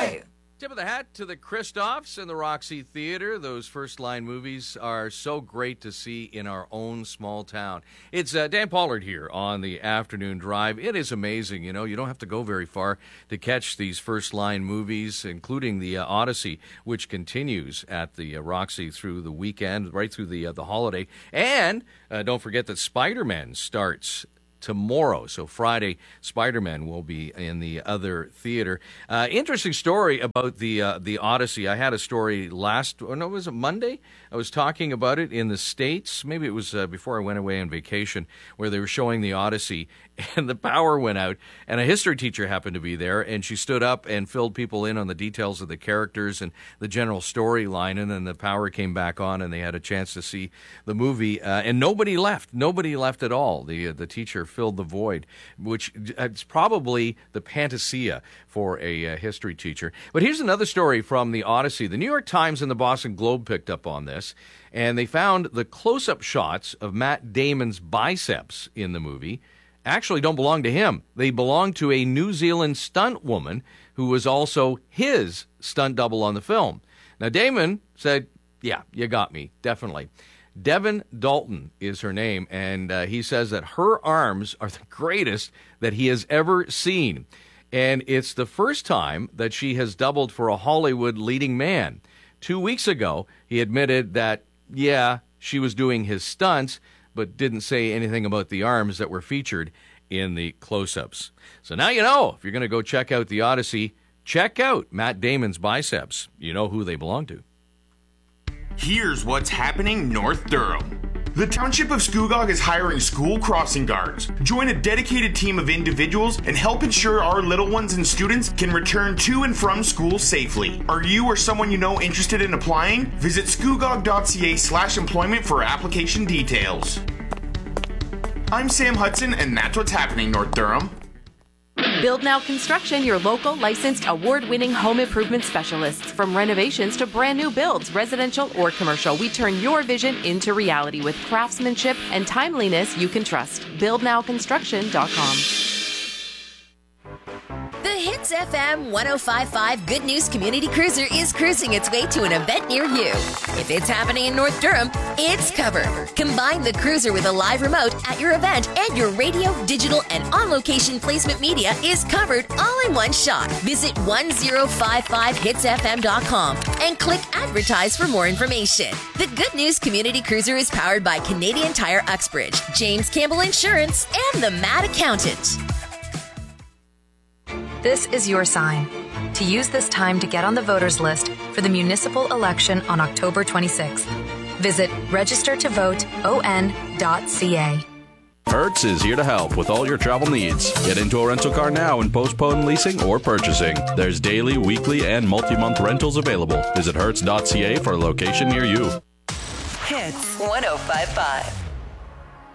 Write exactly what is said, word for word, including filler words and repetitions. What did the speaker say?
Hey! Tip of the hat to the Christophs and the Roxy Theater. Those first-line movies are so great to see in our own small town. It's uh, Dan Pollard here on the Afternoon Drive. It is amazing, you know. You don't have to go very far to catch these first-line movies, including the uh, Odyssey, which continues at the uh, Roxy through the weekend, right through the uh, the holiday. And uh, don't forget that Spider-Man starts tomorrow. So Friday, Spider-Man will be in the other theater. Uh, interesting story about the uh, the Odyssey. I had a story last, or no, was it Monday? I was talking about it in the States. Maybe it was uh, before I went away on vacation, where they were showing the Odyssey, and the power went out, and a history teacher happened to be there, and she stood up and filled people in on the details of the characters and the general storyline, and then the power came back on, and they had a chance to see the movie, uh, and nobody left. Nobody left at all. The uh, the teacher filled the void, which is probably the panacea for a uh, history teacher. But here's another story from the Odyssey. The New York Times and the Boston Globe picked up on this, and they found the close-up shots of Matt Damon's biceps in the movie actually don't belong to him. They belong to a New Zealand stunt woman who was also his stunt double on the film. Now, Damon said, yeah, you got me, definitely. Devin Dalton is her name, and uh, he says that her arms are the greatest that he has ever seen. And it's the first time that she has doubled for a Hollywood leading man. Two weeks ago, he admitted that, yeah, she was doing his stunts, but didn't say anything about the arms that were featured in the close-ups. So now you know, if you're going to go check out the Odyssey, check out Matt Damon's biceps. You know who they belong to. Here's what's happening North Durham. The Township of Scugog is hiring school crossing guards. Join a dedicated team of individuals and help ensure our little ones and students can return to and from school safely. Are you or someone you know interested in applying? Visit scugog.ca slash employment for application details. I'm Sam Hudson, and that's what's happening North Durham. Build Now Construction, your local licensed award-winning home improvement specialists. From renovations to brand new builds, residential or commercial, we turn your vision into reality with craftsmanship and timeliness you can trust. build now construction dot com. The Hits F M one oh five point five Good News Community Cruiser is cruising its way to an event near you. If it's happening in North Durham, it's covered. Combine the cruiser with a live remote at your event, and your radio, digital, and on-location placement media is covered all in one shot. Visit ten fifty-five hits f m dot com and click Advertise for more information. The Good News Community Cruiser is powered by Canadian Tire Uxbridge, James Campbell Insurance, and the Mad Accountant. This is your sign to use this time to get on the voters list for the municipal election on October twenty-sixth. Visit register to vote o n dot c a. Hertz is here to help with all your travel needs. Get into a rental car now and postpone leasing or purchasing. There's daily, weekly, and multi-month rentals available. Visit hertz dot c a for a location near you. Hits one oh five point five.